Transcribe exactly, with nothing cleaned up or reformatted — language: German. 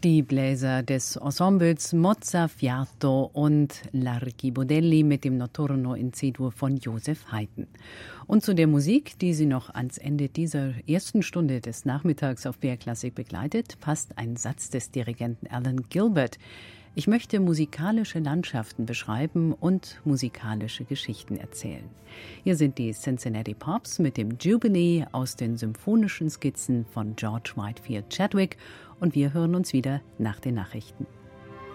Die Bläser des Ensembles Mozzafiato und L'Archibudelli mit dem Notturno in C-Dur von Joseph Haydn. Und zu der Musik, die Sie noch ans Ende dieser ersten Stunde des Nachmittags auf B R Klassik begleitet, passt ein Satz des Dirigenten Alan Gilbert. Ich möchte musikalische Landschaften beschreiben und musikalische Geschichten erzählen. Hier sind die Cincinnati Pops mit dem Jubilee aus den symphonischen Skizzen von George Whitefield Chadwick und wir hören uns wieder nach den Nachrichten.